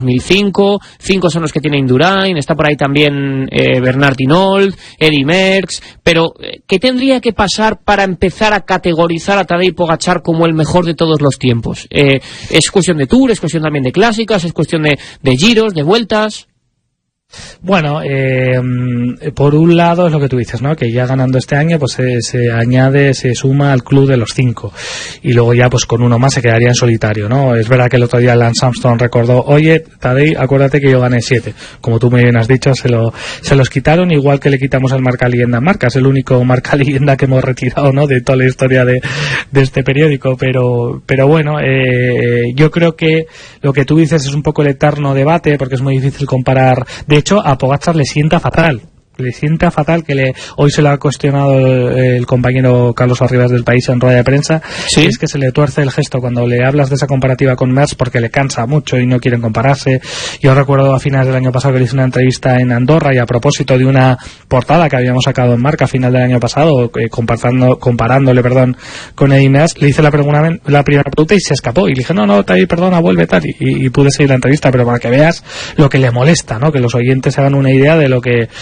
2005, 5 son los que tiene Indurain, está por ahí también Bernard Hinault, Eddy Merckx, pero ¿qué tendría que pasar para empezar a categorizar a Tadej Pogačar como el mejor de todos los tiempos? ¿Es cuestión de Tour, es cuestión también de clásicas, es cuestión de giros, de vueltas? Bueno, por un lado es lo que tú dices, ¿no? Que ya ganando este año pues se añade, se suma al club de los 5 y luego ya pues con uno más se quedaría en solitario, ¿no? Es verdad que el otro día Lance Armstrong recordó, oye, Tadej, acuérdate que yo gané 7, como tú muy bien has dicho, se los quitaron, igual que le quitamos al marca leyenda a Marca, es el único marca leyenda que hemos retirado, ¿no? De toda la historia de este periódico, pero bueno, yo creo que lo que tú dices es un poco el eterno debate, porque es muy difícil comparar. De hecho, a Pogačar le sienta fatal que hoy se lo ha cuestionado el compañero Carlos Arribas del País en rueda de prensa. ¿Sí? Es que se le tuerce el gesto cuando le hablas de esa comparativa con Merckx porque le cansa mucho y no quieren compararse. Yo recuerdo a finales del año pasado que le hice una entrevista en Andorra y a propósito de una portada que habíamos sacado en Marca a final del año pasado comparándole con Eddy Merckx, le hice la primera pregunta y se escapó y le dije no, Tadej, perdona, vuelve tal y pude seguir la entrevista, pero para que veas lo que le molesta, ¿no? Que los oyentes se hagan una idea de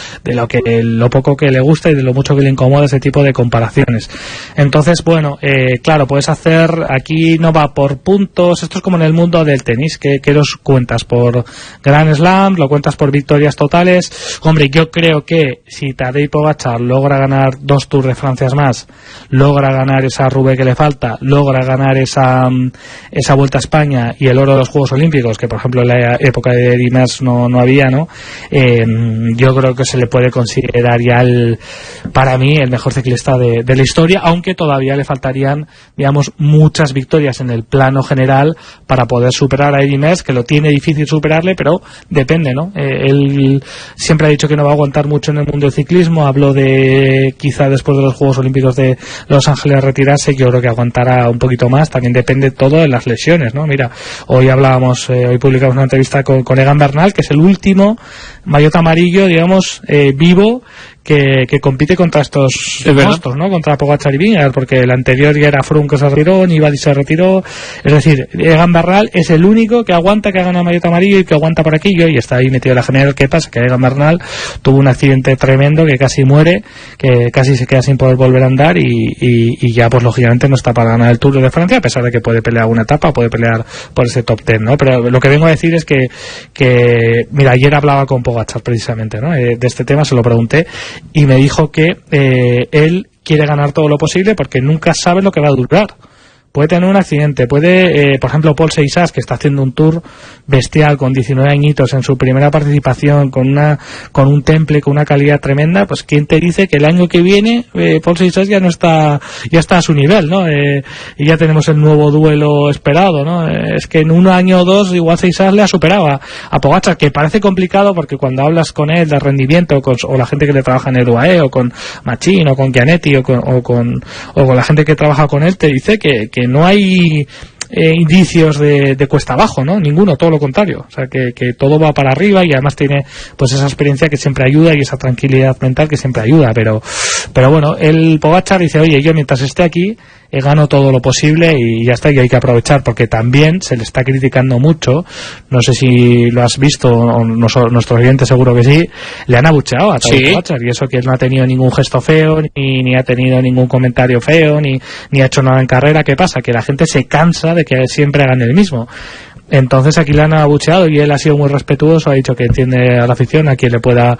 lo poco que le gusta y de lo mucho que le incomoda ese tipo de comparaciones. Entonces, bueno, claro, puedes hacer, aquí no va por puntos, esto es como en el mundo del tenis, que los cuentas por Grand Slam, lo cuentas por victorias totales. Hombre, yo creo que si Tadej Pogačar logra ganar 2 Tours de Francia más, logra ganar esa Roubaix que le falta, logra ganar esa Vuelta a España y el oro de los Juegos Olímpicos, que por ejemplo en la época de Eddy Merckx no había, ¿no? Yo creo que se le puede considerar ya para mí el mejor ciclista de la historia, aunque todavía le faltarían, digamos, muchas victorias en el plano general para poder superar a Eddy Merckx, que lo tiene difícil superarle, pero depende, ¿no? Él siempre ha dicho que no va a aguantar mucho en el mundo del ciclismo, habló de quizá después de los Juegos Olímpicos de Los Ángeles retirarse, yo creo que aguantará un poquito más, también depende todo de las lesiones, ¿no? Mira, hoy publicamos una entrevista con Egan Bernal, que es el último maillot amarillo, digamos, vivo que compite contra estos monstruos, ¿no? Contra Pogačar y Vingegaard, porque el anterior ya era Froome que se retiró, Nibali se retiró, es decir, Egan Bernal es el único que aguanta, que ha ganado maillot amarillo y que aguanta por aquello y está ahí metido en la general. ¿Qué pasa? Que Egan Bernal tuvo un accidente tremendo, que casi muere, que casi se queda sin poder volver a andar y ya pues lógicamente no está para ganar el Tour de Francia, a pesar de que puede pelear una etapa, puede pelear por ese top 10, ¿no? Pero lo que vengo a decir es que mira, ayer hablaba con Pogačar precisamente, ¿no? De este tema, se lo pregunté y me dijo que él quiere ganar todo lo posible porque nunca sabe lo que va a durar. Puede tener un accidente, por ejemplo, Paul Seixas, que está haciendo un tour bestial con 19 añitos en su primera participación, con un temple, con una calidad tremenda, pues ¿quién te dice que el año que viene Paul Seixas ya está a su nivel, ¿no? Y ya tenemos el nuevo duelo esperado, ¿no? Es que en un año o dos igual Seixas le ha superado a Pogačar, que parece complicado porque cuando hablas con él de rendimiento o la gente que le trabaja en el UAE o con Machín o con Chianetti o con la gente que trabaja con él, te dice que no hay indicios de cuesta abajo, ¿no? Ninguno, todo lo contrario. O sea, que todo va para arriba y además tiene pues esa experiencia que siempre ayuda y esa tranquilidad mental que siempre ayuda. Pero bueno, el Pogačar dice, oye, yo mientras esté aquí gano todo lo posible y ya está, y hay que aprovechar, porque también se le está criticando mucho, no sé si lo has visto, o nuestros oyentes seguro que sí, le han abucheado a Tadej Pogačar, y eso que él no ha tenido ningún gesto feo, ni ha tenido ningún comentario feo, ni ha hecho nada en carrera. ¿Qué pasa? Que la gente se cansa de que siempre hagan el mismo. Entonces aquí le han abucheado y él ha sido muy respetuoso, ha dicho que entiende a la afición, a quien le pueda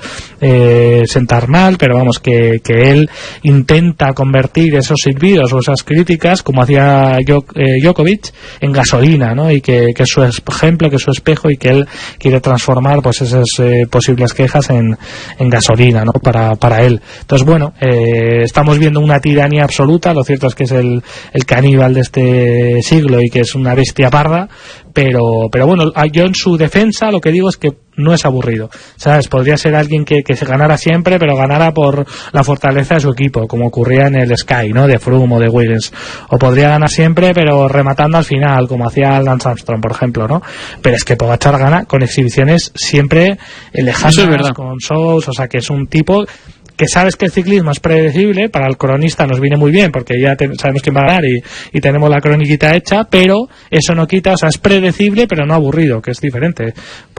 sentar mal, pero vamos, que él intenta convertir esos silbidos o esas críticas, como hacía Djokovic, en gasolina, ¿no? Y que es su ejemplo, que es su espejo, y que él quiere transformar pues esas posibles quejas en gasolina, ¿no? Para él. Entonces, bueno, estamos viendo una tiranía absoluta. Lo cierto es que es el caníbal de este siglo y que es una bestia parda, pero bueno, yo en su defensa lo que digo es que no es aburrido, ¿sabes? Podría ser alguien que se ganara siempre, pero ganara por la fortaleza de su equipo, como ocurría en el Sky, ¿no? De Froome o de Wiggins. O podría ganar siempre, pero rematando al final, como hacía Lance Armstrong, por ejemplo, ¿no? Pero es que Pogačar gana con exhibiciones siempre lejanas, con shows, o sea, que es un tipo que sabes que el ciclismo es predecible, para el cronista nos viene muy bien, porque ya sabemos quién va a ganar y tenemos la croniquita hecha, pero eso no quita, o sea, es predecible, pero no aburrido, que es diferente.